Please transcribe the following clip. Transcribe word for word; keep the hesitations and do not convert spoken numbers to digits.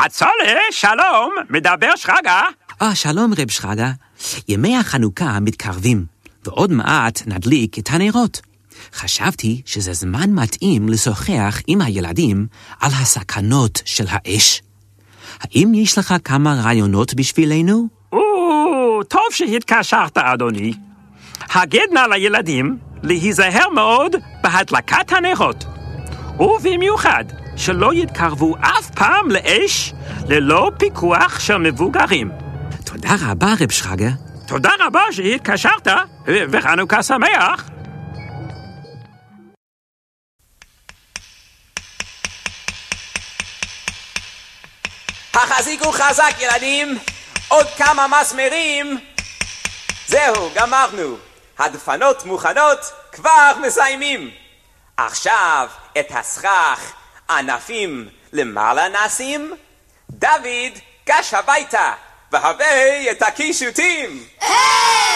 הצולה, שלום, מדבר שרגא. אה, שלום רב שרגא. ימי החנוכה מתקרבים, ועוד מעט נדליק את הנרות. חשבתי שזה זמן מתאים לשוחח עם הילדים על הסכנות של האש. האם יש לך כמה רעיונות בשבילנו? או, טוב שהתקשרת, אדוני. הגד נא לילדים להיזהר מאוד בהדלקת הנרות. ובמיוחד שלא יתקרבו אף פעם לאש ללא פיקוח של מבוגרים. תודה רבה רב שרגא. תודה רבה שהתקשרת, וחנוכה שמח. החזיקו חזק ילדים, עוד כמה מסמרים. זהו, גמרנו. הדפנות מוכנות, כבר מסיימים. עכשיו את הסכך ענפים למעלה נשים. דוד, גש הביתה והבא את הקישוטים.